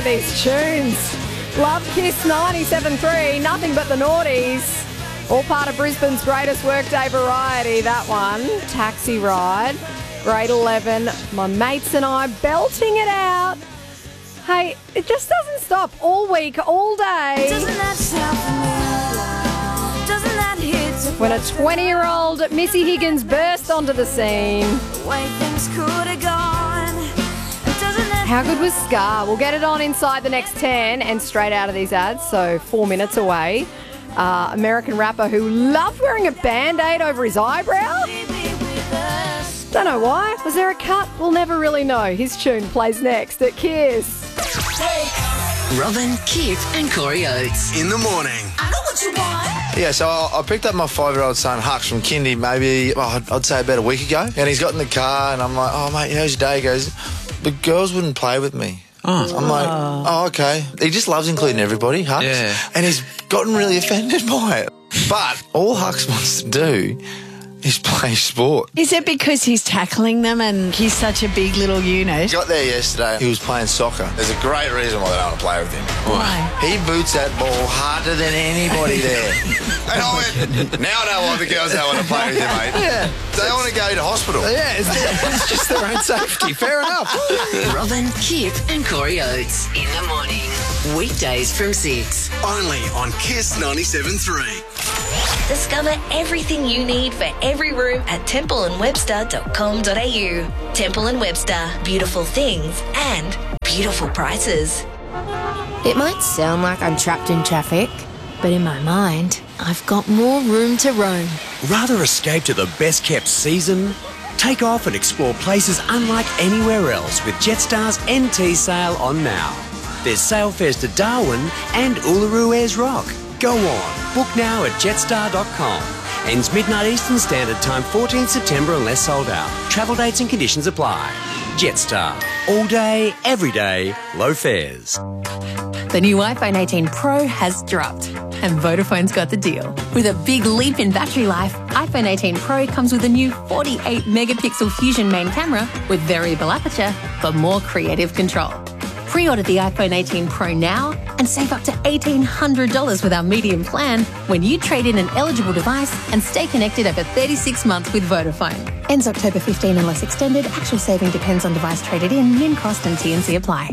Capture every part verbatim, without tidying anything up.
of these tunes. Love Kiss ninety-seven three, Nothing But the Naughties. All part of Brisbane's greatest workday variety, that one. Taxi Ride, grade eleven. My mates and I belting it out. Hey, it just doesn't stop all week, all day. Doesn't that sound familiar? Doesn't that hit When a twenty-year-old Missy Higgins burst onto the scene. the way things could have gone? Doesn't that How good was Scar? We'll get it on inside the next ten and straight out of these ads, so four minutes away. Uh, American rapper who loved wearing a Band-Aid over his eyebrow? be with us? Don't know why. Was there a cut? We'll never really know. His tune plays next at Kiss. Robin, Kip and Corey Oates. In the morning. I know what you want. Yeah, so I I picked up my five-year-old son, Hux, from kindy maybe, oh, I'd I'd say about a week ago. And he's got in the car and I'm like, oh, mate, how's your day? He goes, the girls wouldn't play with me. Oh. I'm like, oh, okay. He just loves including everybody, Hux. Yeah. And he's gotten really offended by it. But all Hux wants to do is play sport. Is it because he's tackling them and he's such a big little unit? He got there yesterday, he was playing soccer. There's a great reason why they don't want to play with him. Why? He boots that ball harder than anybody there. And I went, now I know why the girls don't want to play with you, mate. Yeah. They want to go to hospital. Yeah, it's, it's just their own safety. Fair enough. Robin, Kip and Corey Oates. In the morning. Weekdays from six. Only on Kiss ninety-seven three. Discover everything you need for every room at temple and webster dot com dot a u. Temple and Webster, beautiful things and beautiful prices. It might sound like I'm trapped in traffic, but in my mind, I've got more room to roam. Rather escape to the best-kept season? Take off and explore places unlike anywhere else with Jetstar's N T sale on now. There's sale fares to Darwin and Uluru Ayers Rock. Go on, book now at jetstar dot com. Ends midnight Eastern Standard Time, fourteenth September unless sold out. Travel dates and conditions apply. Jetstar. All day, every day, low fares. The new iPhone eighteen Pro has dropped, and Vodafone's got the deal. With a big leap in battery life, iPhone eighteen Pro comes with a new forty-eight megapixel Fusion main camera with variable aperture for more creative control. Pre-order the iPhone eighteen Pro now and save up to eighteen hundred dollars with our medium plan when you trade in an eligible device and stay connected over thirty-six months with Vodafone. Ends October fifteenth unless extended. Actual saving depends on device traded in. Min cost and T and C apply.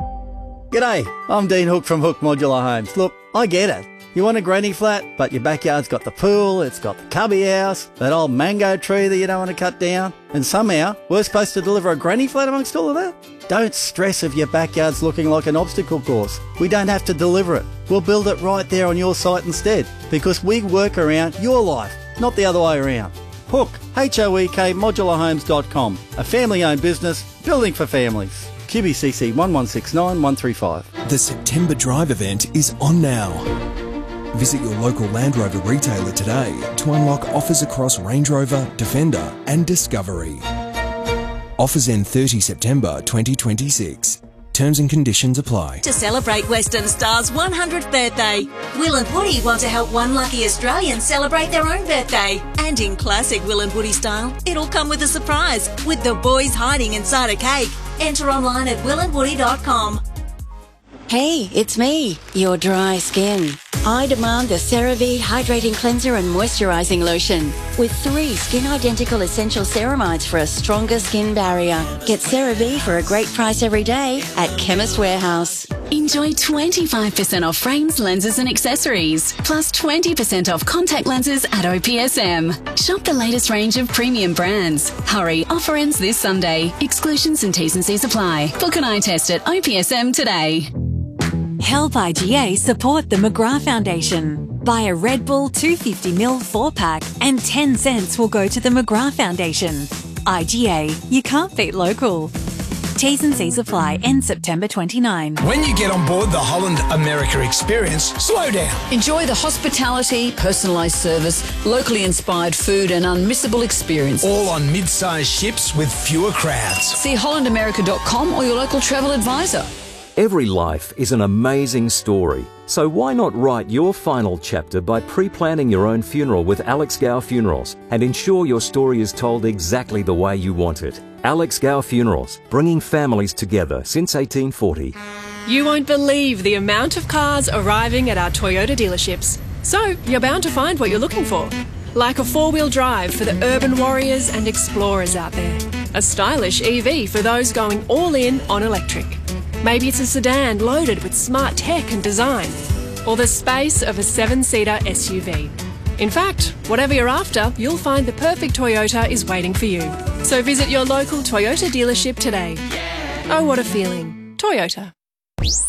G'day, I'm Dean Hook from Hook Modular Homes. Look, I get it. You want a granny flat, but your backyard's got the pool, it's got the cubby house, that old mango tree that you don't want to cut down, and somehow we're supposed to deliver a granny flat amongst all of that? Don't stress if your backyard's looking like an obstacle course. We don't have to deliver it. We'll build it right there on your site instead, because we work around your life, not the other way around. Hook, H O E K, modular homes dot com, a family-owned business building for families. Q B C C one one six nine one three five. The September Drive event is on now. Visit your local Land Rover retailer today to unlock offers across Range Rover, Defender and Discovery. Offers end thirtieth September twenty twenty-six. Terms and conditions apply. To celebrate Western Star's one hundredth birthday, Will and Woody want to help one lucky Australian celebrate their own birthday. And in classic Will and Woody style, it'll come with a surprise, with the boys hiding inside a cake. Enter online at will and woody dot com. Hey, it's me, your dry skin. I demand the CeraVe Hydrating Cleanser and Moisturising Lotion with three skin-identical essential ceramides for a stronger skin barrier. Get CeraVe for a great price every day at Chemist Warehouse. Enjoy twenty-five percent off frames, lenses and accessories, plus twenty percent off contact lenses at O P S M. Shop the latest range of premium brands. Hurry, offer ends this Sunday. Exclusions and T's and C's apply. Book an eye test at O P S M today. Help I G A support the McGrath Foundation. Buy a Red Bull two hundred fifty milliliter four pack and ten cents will go to the McGrath Foundation. I G A, you can't beat local. T's and C's apply. End September twenty-ninth. When you get on board the Holland America experience, slow down. Enjoy the hospitality, personalised service, locally inspired food and unmissable experience. All on mid-sized ships with fewer crowds. See holland america dot com or your local travel advisor. Every life is an amazing story, so why not write your final chapter by pre-planning your own funeral with Alex Gow Funerals and ensure your story is told exactly the way you want it. Alex Gow Funerals, bringing families together since eighteen forty. You won't believe the amount of cars arriving at our Toyota dealerships. So, you're bound to find what you're looking for. Like a four-wheel drive for the urban warriors and explorers out there. A stylish E V for those going all in on electric. Maybe it's a sedan loaded with smart tech and design. Or the space of a seven-seater S U V. In fact, whatever you're after, you'll find the perfect Toyota is waiting for you. So visit your local Toyota dealership today. Oh, what a feeling. Toyota.